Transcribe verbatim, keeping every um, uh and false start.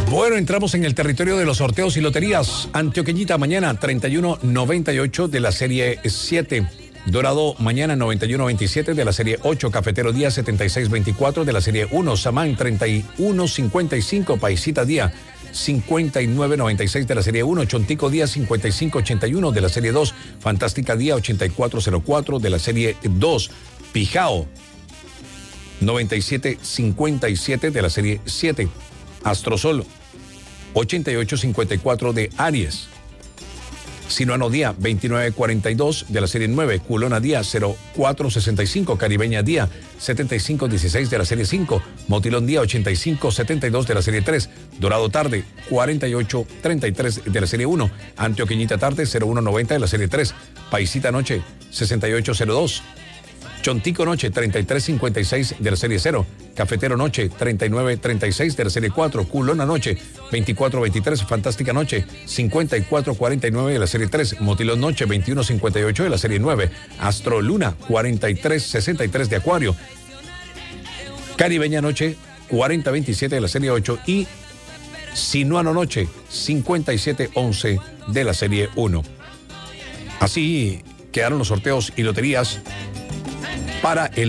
Bueno, entramos en el territorio de los sorteos y loterías. Antioqueñita mañana treinta y uno noventa y ocho de la serie siete. Dorado mañana noventa y uno veintisiete de la serie ocho. Cafetero día setenta y seis veinticuatro de la serie uno. Samán treinta y uno cincuenta y cinco. Paisita día cincuenta y nueve noventa y seis de la serie uno. Chontico día cincuenta y cinco ochenta y uno de la serie dos. Fantástica día ochenta y cuatro cero cuatro de la serie dos. Pijao noventa y siete cincuenta y siete de la serie siete. Astrosol ochenta y ocho cincuenta y cuatro de Aries. Sinuano día veintinueve cuarenta y dos de la serie nueve. Culona día cero cuatro sesenta y cinco. Caribeña día setenta y cinco dieciséis de la serie cinco. Motilón día ochenta y cinco setenta y dos de la serie tres. Dorado tarde cuarenta y ocho treinta y tres de la serie uno. Antioqueñita tarde cero uno noventa de la serie tres. Paisita noche sesenta y ocho cero dos. Chontico noche treinta y tres cincuenta y seis de la serie cero. Cafetero noche treinta y nueve treinta y seis de la serie cuatro. Culona noche veinticuatro veintitrés. Fantástica noche cincuenta y cuatro cuarenta y nueve de la serie tres. Motilón noche veintiuno cincuenta y ocho de la serie nueve. Astro Luna cuarenta y tres sesenta y tres de Acuario. Caribeña noche cuarenta veintisiete de la serie ocho. Y Sinuano noche cincuenta y siete once de la serie uno. Así quedaron los sorteos y loterías para el